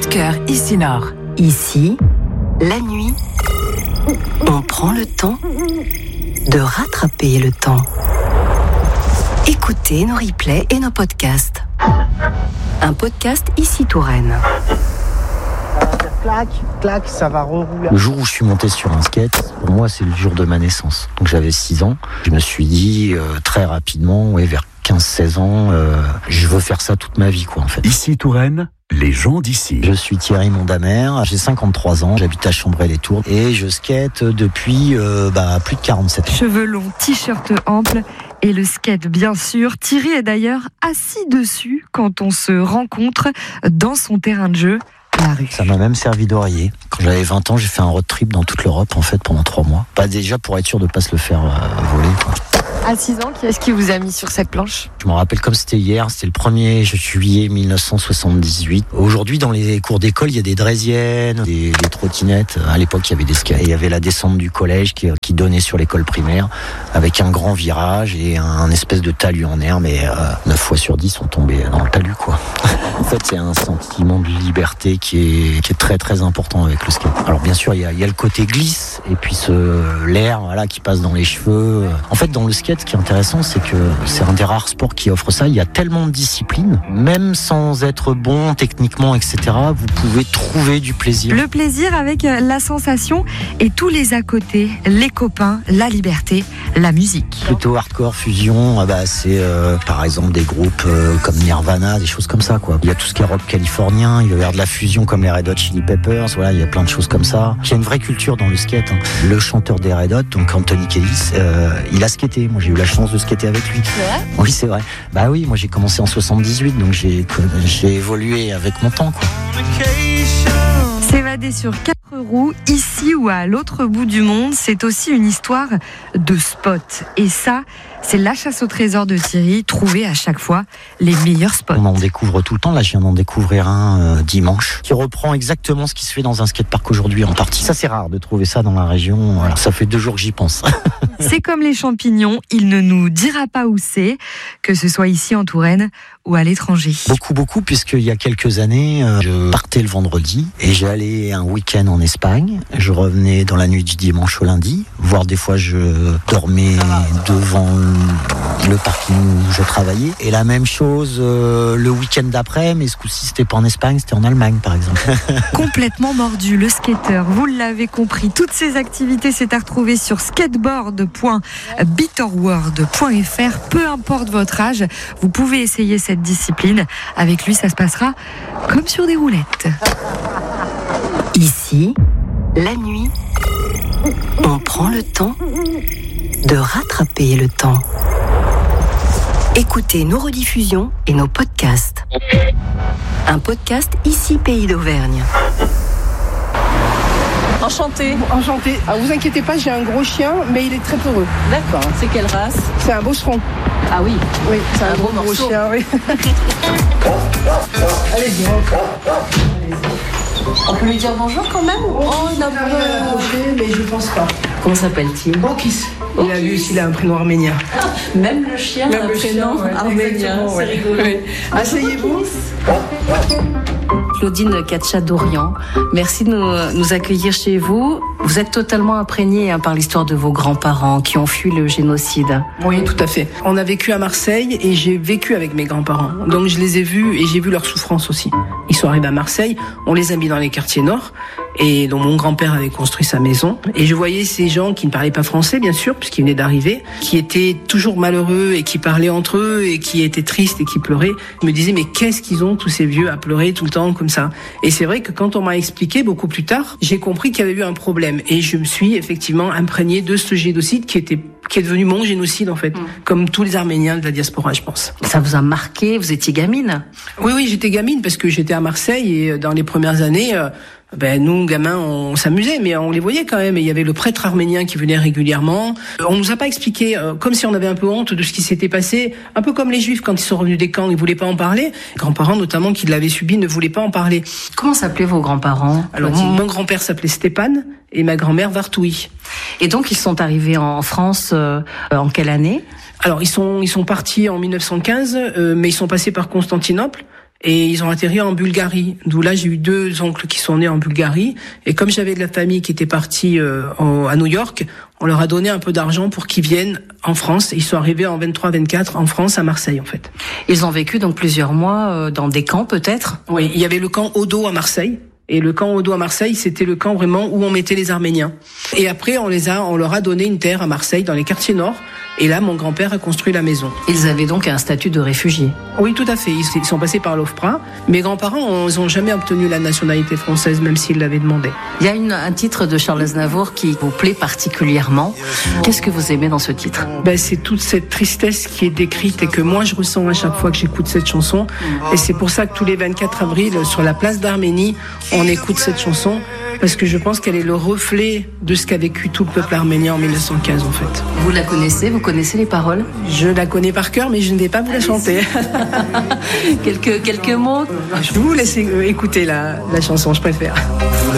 cœur ici Nord. Ici, la nuit, on prend le temps de rattraper le temps. Écoutez nos replays et nos podcasts. Un podcast ici Touraine. Clac, clac, ça va rerouler. Le jour où je suis monté sur un skate, pour moi, c'est le jour de ma naissance. Donc j'avais 6 ans. Je me suis dit très rapidement, vers 15-16 ans, je veux faire ça toute ma vie, quoi, en fait. Ici Touraine, les gens d'ici. Je suis Thierry Mondamer, j'ai 53 ans, j'habite à Chambray-les-Tours et je skate depuis plus de 47 ans. Cheveux longs, t-shirt ample et le skate bien sûr. Thierry est d'ailleurs assis dessus quand on se rencontre dans son terrain de jeu. La rue. Ça m'a même servi d'oreiller. Quand j'avais 20 ans, j'ai fait un road trip dans toute l'Europe en fait pendant 3 mois. Pas déjà pour être sûr de pas se le faire voler, quoi. À 6 ans, qui est-ce qui vous a mis sur cette planche ? Je me rappelle comme c'était hier, c'était le 1er juillet 1978. Aujourd'hui, dans les cours d'école, il y a des draisiennes, des trottinettes. À l'époque, il y avait des skates. Il y avait la descente du collège qui donnait sur l'école primaire, avec un grand virage et un espèce de talus en herbe. Et 9 fois sur 10, on tombait dans le talus, quoi. En fait, c'est un sentiment de liberté qui est très très important avec le skate. Alors bien sûr, il y a le côté glisse et puis l'air qui passe dans les cheveux. En fait, dans le skate, ce qui est intéressant, c'est que c'est un des rares sports qui offre ça. Il y a tellement de disciplines, même sans être bon techniquement, etc., vous pouvez trouver du plaisir. Le plaisir avec la sensation et tous les à côté, les copains, la liberté, la musique. Plutôt hardcore, fusion, c'est par exemple des groupes comme Nirvana, des choses comme ça, quoi. Il y a tout ce qui est rock californien, il va y avoir de la fusion comme les Red Hot Chili Peppers, il y a plein de choses comme ça. Il y a une vraie culture dans le skate. Le chanteur des Red Hot, donc Anthony Kiedis, il a skaté. Moi, j'ai eu la chance de skater avec lui. C'est vrai ? Oui, c'est vrai. Oui, moi j'ai commencé en 78, donc j'ai évolué avec mon temps, quoi. S'évader sur 4 roues, ici ou à l'autre bout du monde, c'est aussi une histoire de spot. Et ça, c'est la chasse au trésor de Thierry, trouver à chaque fois les meilleurs spots. On en découvre tout le temps. Là, je viens d'en découvrir un dimanche qui reprend exactement ce qui se fait dans un skatepark aujourd'hui en partie. Ça, c'est rare de trouver ça dans la région. Alors, ça fait 2 jours que j'y pense. C'est comme les champignons, il ne nous dira pas où c'est, que ce soit ici en Touraine ou à l'étranger. Beaucoup, puisqu'il y a quelques années, je partais le vendredi et j'allais un week-end en Espagne. Je revenais dans la nuit du dimanche au lundi, voire des fois je dormais devant le parking où je travaillais. Et la même chose le week-end d'après, mais ce coup-ci c'était pas en Espagne, c'était en Allemagne par exemple. Complètement mordu, le skater, vous l'avez compris. Toutes ces activités, c'est à retrouver sur skateboard.bitterworld.fr. Peu importe votre âge, vous pouvez essayer cette discipline. Avec lui, ça se passera comme sur des roulettes. Ici, la nuit, on prend le temps de rattraper le temps. Écoutez nos rediffusions et nos podcasts. Un podcast ici Pays d'Auvergne. Enchantée. Enchantée. Alors vous inquiétez pas, j'ai un gros chien, mais il est très peureux. D'accord. C'est quelle race ? C'est un bosseron. Ah oui. Oui, c'est un gros gros chien, oui. Allez-y. On peut lui dire bonjour quand même ? Il a approché, mais je pense pas. Comment s'appelle-t-il ? Okis. Il a un prénom arménien. Même le chien a un prénom arménien. C'est rigolo. Oui. Asseyez-vous. Claudine Katcha-Dorian, merci de nous accueillir chez vous. Vous êtes totalement imprégnée par l'histoire de vos grands-parents qui ont fui le génocide. Oui, tout à fait. On a vécu à Marseille et j'ai vécu avec mes grands-parents. Donc je les ai vus et j'ai vu leur souffrance aussi. Ils sont arrivés à Marseille, on les a mis dans les quartiers nord et dont mon grand-père avait construit sa maison. Et je voyais ces gens qui ne parlaient pas français, bien sûr, puisqu'ils venaient d'arriver, qui étaient toujours malheureux et qui parlaient entre eux et qui étaient tristes et qui pleuraient. Je me disais, mais qu'est-ce qu'ils ont tous ces vieux à pleurer tout le temps comme ça ? Et c'est vrai que quand on m'a expliqué beaucoup plus tard, j'ai compris qu'il y avait eu un problème. Et je me suis effectivement imprégnée de ce génocide qui est devenu mon génocide en fait, comme tous les Arméniens de la diaspora, je pense. Ça vous a marqué ? Vous étiez gamine ? Oui, j'étais gamine parce que j'étais à Marseille et dans les premières années, nous, gamins, on s'amusait, mais on les voyait quand même. Et il y avait le prêtre arménien qui venait régulièrement. On nous a pas expliqué, comme si on avait un peu honte de ce qui s'était passé, un peu comme les Juifs quand ils sont revenus des camps, ils voulaient pas en parler. Les grands-parents, notamment, qui l'avaient subi, ne voulaient pas en parler. Comment s'appelaient vos grands-parents ? Alors, mon grand-père s'appelait Stéphane et ma grand-mère Vartoui. Et donc, ils sont arrivés en France en quelle année ? Alors, ils sont partis en 1915, mais ils sont passés par Constantinople. et ils ont atterri en Bulgarie. D'où là, j'ai eu 2 oncles qui sont nés en Bulgarie. Et comme j'avais de la famille qui était partie à New York, on leur a donné un peu d'argent pour qu'ils viennent en France. Ils sont arrivés en 23-24 en France, à Marseille en fait. Ils ont vécu donc plusieurs mois dans des camps peut-être ? Oui, il y avait le camp Odo à Marseille. Et le camp Odo à Marseille, c'était le camp vraiment où on mettait les Arméniens. Et après, on leur a donné une terre à Marseille, dans les quartiers nord. Et là, mon grand-père a construit la maison. Ils avaient donc un statut de réfugiés. Oui, tout à fait. Ils sont passés par l'OFPRA. Mes grands-parents, ils n'ont jamais obtenu la nationalité française, même s'ils l'avaient demandé. Il y a un titre de Charles Aznavour qui vous plaît particulièrement. Qu'est-ce que vous aimez dans ce titre ? C'est toute cette tristesse qui est décrite et que moi, je ressens à chaque fois que j'écoute cette chanson. Et c'est pour ça que tous les 24 avril, sur la place d'Arménie, on écoute cette chanson. Parce que je pense qu'elle est le reflet de ce qu'a vécu tout le peuple arménien en 1915, en fait. Vous la connaissez ? Vous connaissez les paroles ? Je la connais par cœur, mais je ne vais pas vous la chanter. quelques mots ? Je vous laisse écouter la chanson, je préfère.